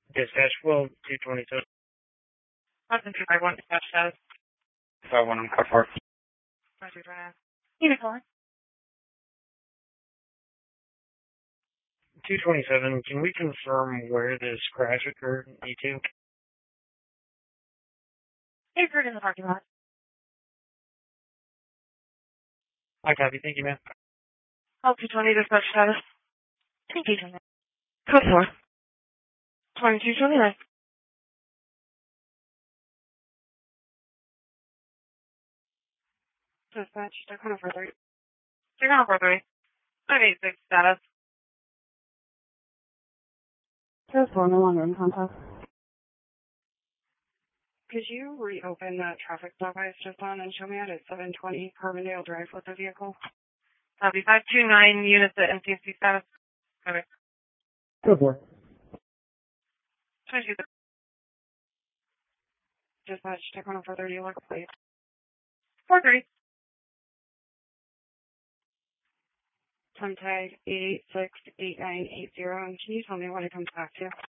Dispatch, well, 227. Austin 251, dispatch status. 51 on car park. 539. Unit calling. 227, can we confirm where this crash occurred? E2? It occurred in the parking lot. I copy, thank you, ma'am. Call 220, dispatch status. Engagement. Code 4. 2229. Dispatch, Dakota 43. Dakota 43. 586 status. Code 4, no longer in contact. Could you reopen that traffic stop I was just on and show me at 720 Carbondale Drive with the vehicle? That'll be 529 units at NCC status. Okay. Go for it. 22. Dispatch, Dakota 430, local plate. 43. Time tag 8868980. And can you tell me when it comes back to?